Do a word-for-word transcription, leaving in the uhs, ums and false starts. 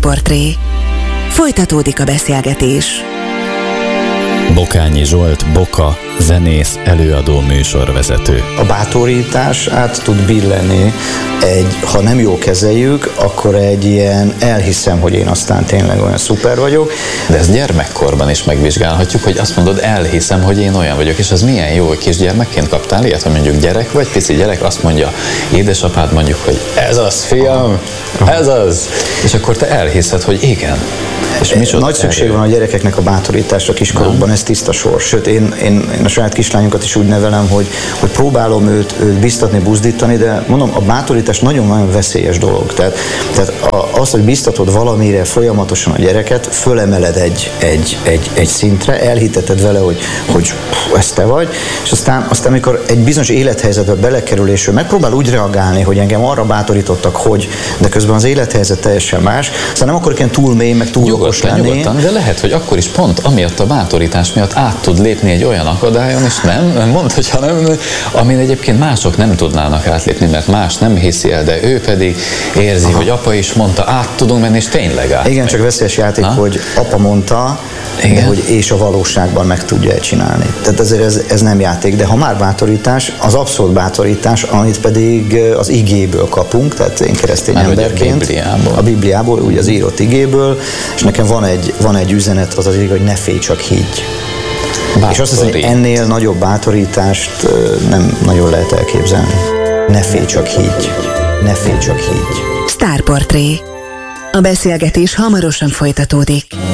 Sztárportré. Folytatódik a beszélgetés. Bokányi Zsolt, Boka, zenész, előadó, műsorvezető. A bátorítás át tud billenni egy, ha nem jól kezeljük, akkor egy ilyen elhiszem, hogy én aztán tényleg olyan szuper vagyok. De ezt gyermekkorban is megvizsgálhatjuk, hogy azt mondod, elhiszem, hogy én olyan vagyok, és az milyen jó, hogy kisgyermekként kaptál ilyet, hogy mondjuk gyerek vagy, pici gyerek, azt mondja édesapád mondjuk, hogy ez az, fiam, ez az, és akkor te elhiszed, hogy igen. És nagy szükség erő van a gyerekeknek a bátorításra kiskorukban, ez tiszta sors. Sőt, én, én, én a saját kislányokat is úgy nevelem, hogy, hogy próbálom őt, őt biztatni, buzdítani, de mondom, a bátorítás nagyon-nagyon veszélyes dolog. Tehát, tehát az, hogy biztatod valamire folyamatosan a gyereket, fölemeled egy, egy, egy, egy szintre, elhiteted vele, hogy, hogy pff, ez te vagy, és aztán, aztán amikor egy bizonyos élethelyzetbe belekerül, és ő megpróbál úgy reagálni, hogy engem arra bátorítottak, hogy, de közben az élethelyzet teljesen más, aztán nem akarok ilyen túl mély, meg túl Nyugodtan, nyugodtan, de lehet, hogy akkor is pont amiatt a bátorítás miatt át tud lépni egy olyan akadályon, és nem, mondd, hogyha nem, amin egyébként mások nem tudnának átlépni, mert más nem hiszi el, de ő pedig érzi, Aha. hogy apa is mondta, át tudunk menni, és tényleg át. Igen, csak veszélyes játék, Na? hogy apa mondta, Igen. de hogy és a valóságban meg tudja csinálni. Tehát ezért ez, ez nem játék, de ha már bátorítás, az abszolút bátorítás, amit pedig az igéből kapunk, tehát én keresztény már emberként. A Bibliából. A Bibliából, úgy az írott igéből, és nekem van egy, van egy üzenet, az az igaz, hogy ne félj, csak higgy. Bátorít. És azt hiszem, hogy ennél nagyobb bátorítást nem nagyon lehet elképzelni. Ne félj, csak higgy. Ne félj, csak higgy. Sztárportré. A beszélgetés hamarosan folytatódik.